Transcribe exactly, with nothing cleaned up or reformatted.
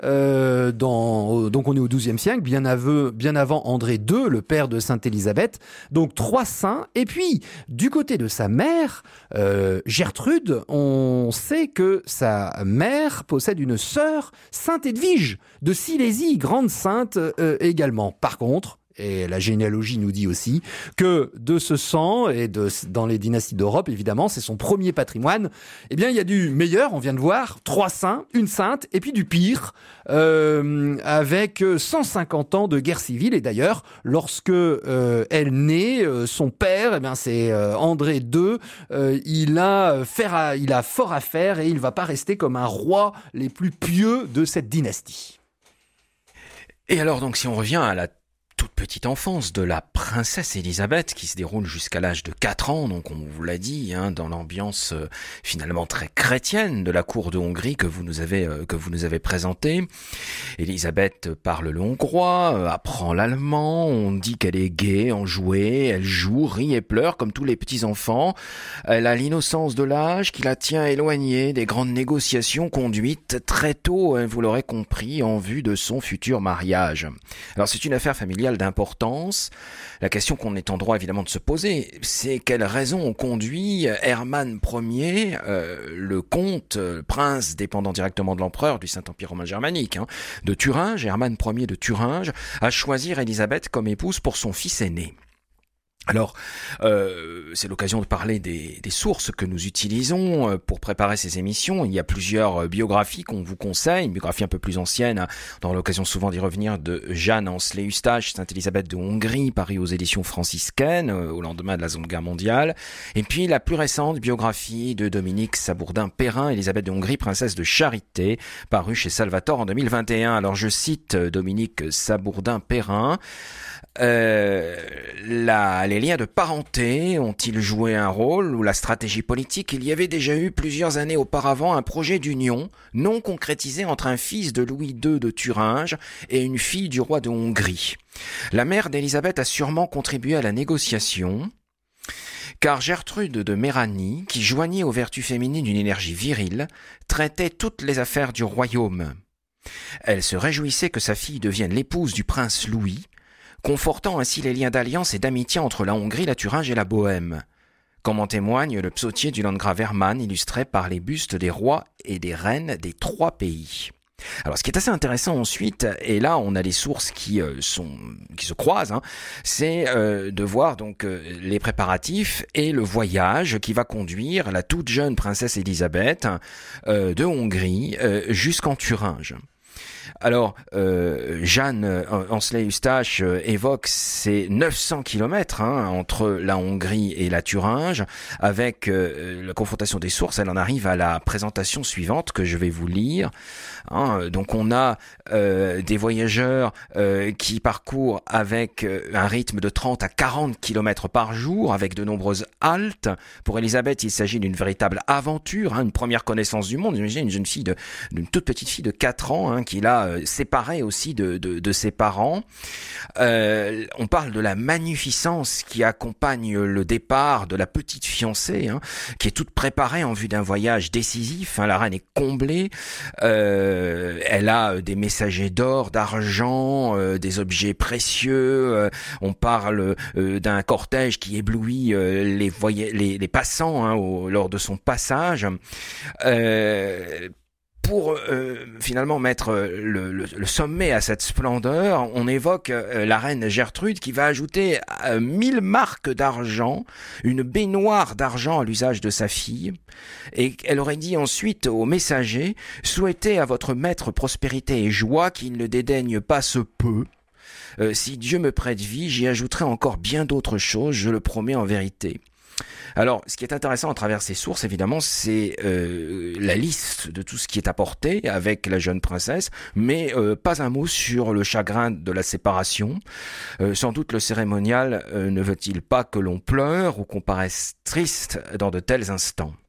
euh, dans, donc on est au douzième siècle, bien, aveu, bien avant André deux, le père de Sainte Élisabeth. Donc trois saints. Et puis, du côté de sa mère, euh, Gertrude, on sait que sa mère possède une sœur, Sainte Edwige de Silésie, grande sainte euh, également. Par contre, et la généalogie nous dit aussi que de ce sang, et de, dans les dynasties d'Europe, évidemment, c'est son premier patrimoine, eh bien, il y a du meilleur, on vient de voir, trois saints, une sainte, et puis du pire, euh, avec cent cinquante ans de guerre civile. Et d'ailleurs, lorsque euh, elle naît, euh, son père, eh bien, c'est euh, André deux, euh, il, a faire à, il a fort à faire, et il va pas rester comme un roi les plus pieux de cette dynastie. Et alors, donc, si on revient à la toute petite enfance de la princesse Élisabeth qui se déroule jusqu'à l'âge de quatre ans, donc on vous l'a dit, hein, dans l'ambiance euh, finalement très chrétienne de la cour de Hongrie que vous nous avez euh, que vous nous avez présentée. Élisabeth parle le hongrois, euh, apprend l'allemand, on dit qu'elle est gaie, enjouée, elle joue, rit et pleure comme tous les petits enfants. Elle a l'innocence de l'âge qui la tient éloignée des grandes négociations conduites très tôt, hein, vous l'aurez compris, en vue de son futur mariage. Alors c'est une affaire familiale d'importance. La question qu'on est en droit évidemment de se poser, c'est quelles raisons ont conduit Hermann Ier, euh, le comte, le prince dépendant directement de l'empereur du Saint-Empire romain germanique, hein, de Thuringe, Hermann Ier de Thuringe, à choisir Élisabeth comme épouse pour son fils aîné. Alors, euh, c'est l'occasion de parler des, des sources que nous utilisons pour préparer ces émissions. Il y a plusieurs biographies qu'on vous conseille, une biographie un peu plus ancienne, on aura l'occasion souvent d'y revenir, de Jeanne Ancelet-Eustache, Sainte Élisabeth de Hongrie, paru aux éditions franciscaines, au lendemain de la Seconde Guerre mondiale. Et puis la plus récente biographie de Dominique Sabourdin-Perrin, Élisabeth de Hongrie, princesse de Charité, parue chez Salvator en deux mille vingt et un. Alors je cite Dominique Sabourdin-Perrin. Euh, la, les liens de parenté ont-ils joué un rôle ou la stratégie politique? Il y avait déjà eu plusieurs années auparavant un projet d'union non concrétisé entre un fils de Louis deux de Thuringe et une fille du roi de Hongrie. La mère d'Élisabeth a sûrement contribué à la négociation, car Gertrude de Méranie, qui joignait aux vertus féminines une énergie virile, traitait toutes les affaires du royaume. Elle se réjouissait que sa fille devienne l'épouse du prince Louis, confortant ainsi les liens d'alliance et d'amitié entre la Hongrie, la Thuringe et la Bohême, comme en témoigne le psautier du landgrave Hermann, illustré par les bustes des rois et des reines des trois pays. Alors, ce qui est assez intéressant ensuite, et là on a les sources qui euh, sont qui se croisent, hein, c'est euh, de voir donc euh, les préparatifs et le voyage qui va conduire la toute jeune princesse Élisabeth euh, de Hongrie euh, jusqu'en Thuringe. Alors, euh, Jeanne Ancelet-Eustache euh, évoque ces neuf cents kilomètres hein, entre la Hongrie et la Thuringe. Avec euh, la confrontation des sources, elle en arrive à la présentation suivante que je vais vous lire. Hein, donc, on a euh, des voyageurs euh, qui parcourent avec euh, un rythme de trente à quarante kilomètres par jour, avec de nombreuses haltes. Pour Élisabeth, il s'agit d'une véritable aventure, hein, une première connaissance du monde. Imaginez une jeune fille, de, d'une toute petite fille de quatre ans, hein, qui l'a euh, séparée aussi de, de, de ses parents. Euh, on parle de la magnificence qui accompagne le départ de la petite fiancée, hein, qui est toute préparée en vue d'un voyage décisif. Hein, la reine est comblée. Euh, elle a des messagers d'or, d'argent, euh, des objets précieux. Euh, on parle euh, d'un cortège qui éblouit euh, les, voy- les, les passants hein, au, lors de son passage. Euh, Pour euh, finalement mettre le, le, le sommet à cette splendeur, on évoque euh, la reine Gertrude qui va ajouter euh, mille marques d'argent, une baignoire d'argent à l'usage de sa fille, et elle aurait dit ensuite au messager « Souhaitez à votre maître prospérité et joie, qu'il ne dédaigne pas ce peu. Euh, si Dieu me prête vie, j'y ajouterai encore bien d'autres choses, je le promets en vérité. » Alors, ce qui est intéressant à travers ces sources, évidemment, c'est euh, la liste de tout ce qui est apporté avec la jeune princesse, mais euh, pas un mot sur le chagrin de la séparation. Euh, sans doute le cérémonial euh, ne veut-il pas que l'on pleure ou qu'on paraisse triste dans de tels instants.